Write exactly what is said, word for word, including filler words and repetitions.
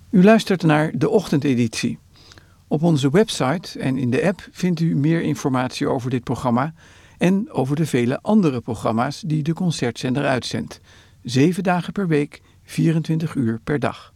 U luistert naar de ochtendeditie. Op onze website en in de app vindt u meer informatie over dit programma en over de vele andere programma's die de Concertzender uitzendt. Zeven dagen per week, vierentwintig uur per dag.